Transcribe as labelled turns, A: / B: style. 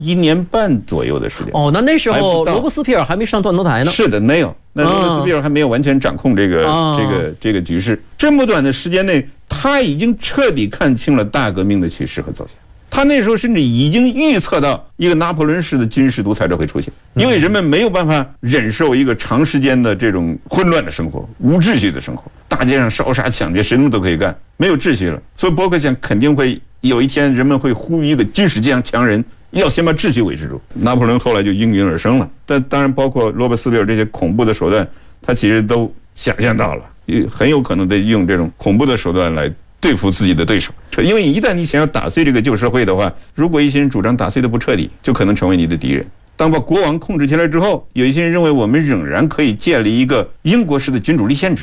A: 1年半左右的时间。
B: 那时候罗伯斯庇尔还没上断头台呢。
A: 是的，没有。那罗伯斯庇尔还没有完全掌控这个局势。这么短的时间内，他已经彻底看清了大革命的趋势和走向。他那时候甚至已经预测到一个拿破仑式的军事独裁者会出现，因为人们没有办法忍受一个长时间的这种混乱的生活、无秩序的生活，大街上烧杀抢劫，什么都可以干，没有秩序了。所以伯克想，肯定会有一天人们会呼吁一个军事强人，要先把秩序维持住。拿破仑后来就应运而生了，但当然包括罗伯斯庇尔这些恐怖的手段，他其实都想象到了，很有可能得用这种恐怖的手段来对付自己的对手。因为一旦你想要打碎这个旧社会的话，如果一些人主张打碎的不彻底，就可能成为你的敌人。当把国王控制起来之后，有一些人认为我们仍然可以建立一个英国式的君主立宪制。